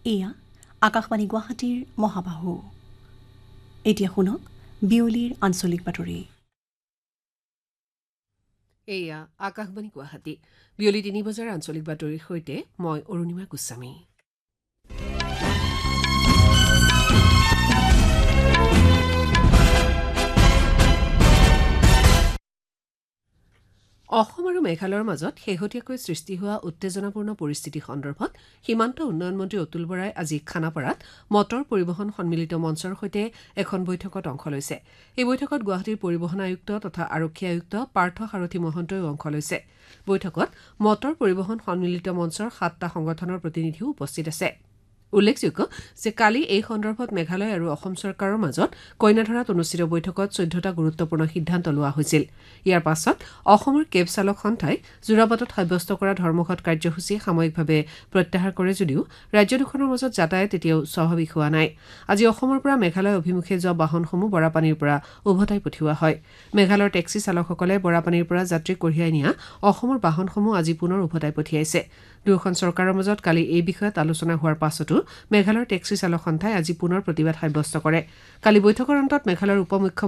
এয়া আকাশবাণী গুৱাহাটীৰ মহাবাহু। এতিয়া শুনক বিয়লিৰ আঞ্চলিক বাতৰি। এয়া আকাশবাণী গুৱাহাটী। বিয়লি ৩ বজাৰ আঞ্চলিক বাতৰিৰ সৈতে মই অৰুণিমা গোস্বামী। অসম আৰু মেঘালয়ৰ মাজত শেহতীয়াকৈ সৃষ্টি হোৱা উত্তেজনাপূৰ্ণ পৰিস্থিতি সন্দৰ্ভত সীমান্ত উন্নয়ন মন্ত্ৰী অতুল বৰাই আজি খানাপাৰাত মটৰ পৰিবহণ সন্মিলিত মঞ্চৰ সৈতে এখন বৈঠকত অংশ লৈছে। এই বৈঠকত গুৱাহাটীৰ পৰিবহণ আয়ুক্ত তথা আৰক্ষী আয়ুক্ত পাৰ্থ সাৰথী মহন্তইও অংশ লৈছে। বৈঠকত মটৰ পৰিবহণ সন্মিলিত মঞ্চৰ 7টা সংগঠনৰ প্ৰতিনিধিও উপস্থিত আছে। উল্লেখযোগ্য যে কালি এই সন্দৰ্ভত মেঘালয় আৰু অসম চৰকাৰৰ মাজত কইনাধৰাত অনুষ্ঠিত বৈঠকত 14টা গুৰুত্বপূৰ্ণ সিদ্ধান্ত লোৱা হৈছিল। ইয়াৰ পাছত অসমৰ কেব চালক সন্থাই যোৰাবাটত সাব্যস্ত কৰা ধৰ্মঘট কাৰ্যসূচী সাময়িকভাৱে প্ৰত্যাহাৰ কৰে যদিও ৰাজ্য দুখনৰ মাজত যাতায়াত এতিয়াও স্বাভাৱিক হোৱা নাই। আজি অসমৰ পৰা মেঘালয় অভিমুখে যোৱা বাহনসমূহ বৰাপানীৰ পৰা উভতাই পঠিওৱা হয়। মেঘালয়ৰ টেক্সি চালকসকলে বৰাপানীৰ পৰা যাত্ৰীক কঢ়িয়াই নিয়া অসমৰ বাহনসমূহ আজি পুনৰ উভতাই পঠিয়াইছে। দুয়োখন চৰকাৰৰ মাজত কালি এই বিষয়ত আলোচনা হোৱাৰ পাছতো মেঘালয়ৰ টেক্সি চালক সন্থাই আজি পুনৰ প্ৰতিবাদ সাব্যস্ত কৰে। কালি বৈঠকৰ অন্তত মেঘালয়ৰ উপ মুখ্যমন্ত্ৰী